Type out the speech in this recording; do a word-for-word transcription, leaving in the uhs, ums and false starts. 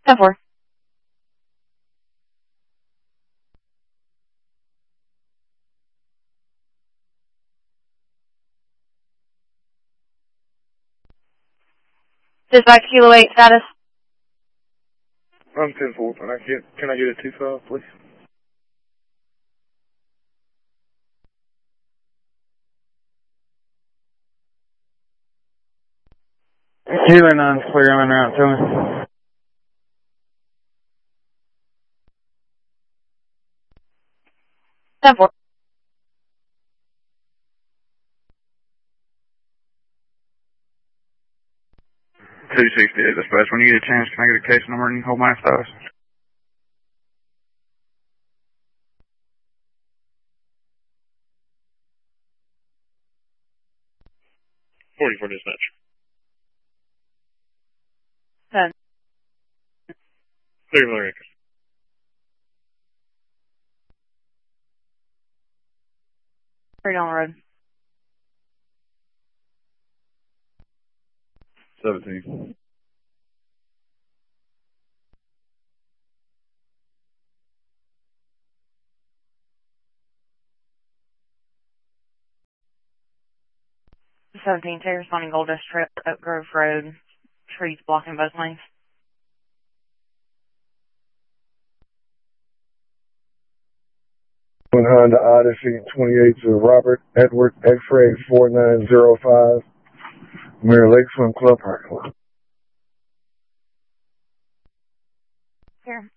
ten four. Dispatch Kilo eight status. I'm ten four. Can I get, can I get a two five, please? Kilo nine's clear, I'm en route to me. ten four. two sixty-eight dispatch. When you get a chance, can I get a case number and hold my status? forty-four dispatch. ten. Clear Miller Acres. Right on the road. seventeen. seventeen, Terry responding Gold Dust Trip, Oak Grove Road. Trees blocking both lanes. One Honda Odyssey, twenty-eight to Robert Edward X-Ray four nine zero five, Mirror Lake Swim Club parking lot. Here.